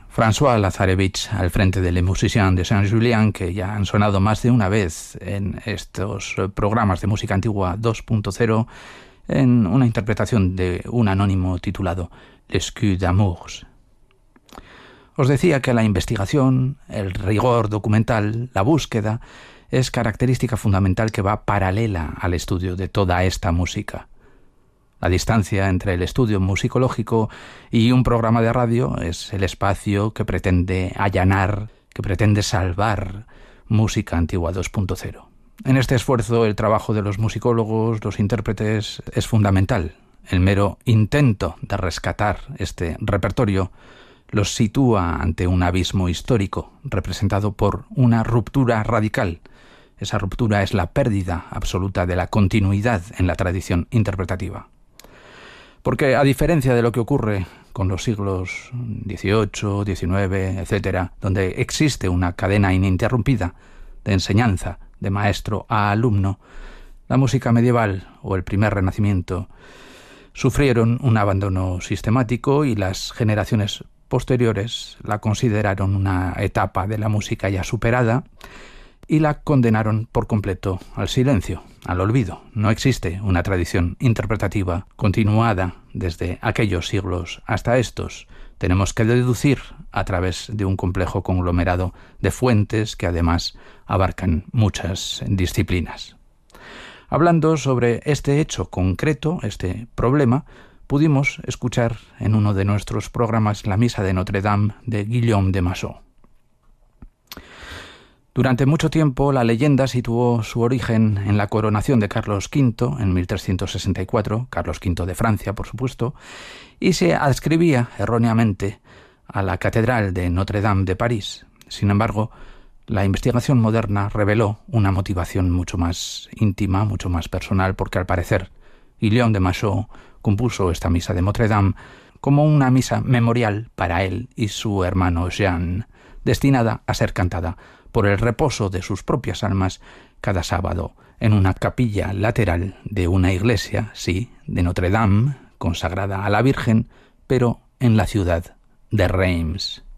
François Lazarevich al frente de Les Musiciens de Saint-Julien, que ya han sonado más de una vez en estos programas de música antigua 2.0, en una interpretación de un anónimo titulado Les Culs d'Amours. Os decía que la investigación, el rigor documental, la búsqueda, es característica fundamental que va paralela al estudio de toda esta música. La distancia entre el estudio musicológico y un programa de radio es el espacio que pretende allanar, que pretende salvar música antigua 2.0. En este esfuerzo el trabajo de los musicólogos, los intérpretes, es fundamental. El mero intento de rescatar este repertorio los sitúa ante un abismo histórico representado por una ruptura radical. Esa ruptura es la pérdida absoluta de la continuidad en la tradición interpretativa. Porque a diferencia de lo que ocurre con los siglos XVIII, XIX, etc., donde existe una cadena ininterrumpida de enseñanza de maestro a alumno, la música medieval o el primer Renacimiento sufrieron un abandono sistemático y las generaciones posteriores la consideraron una etapa de la música ya superada y la condenaron por completo al silencio, al olvido. No existe una tradición interpretativa continuada desde aquellos siglos hasta estos. Tenemos que deducir a través de un complejo conglomerado de fuentes que además abarcan muchas disciplinas. Hablando sobre este hecho concreto, este problema, pudimos escuchar en uno de nuestros programas la Misa de Notre Dame de Guillaume de Massot. Durante mucho tiempo la leyenda situó su origen en la coronación de Carlos V en 1364, Carlos V de Francia, por supuesto, y se adscribía erróneamente a la Catedral de Notre Dame de París. Sin embargo, la investigación moderna reveló una motivación mucho más íntima, mucho más personal, porque al parecer Guillaume de Massot compuso esta misa de Notre Dame como una misa memorial para él y su hermano Jean, destinada a ser cantada por el reposo de sus propias almas cada sábado en una capilla lateral de una iglesia, sí, de Notre Dame, consagrada a la Virgen, pero en la ciudad de Reims.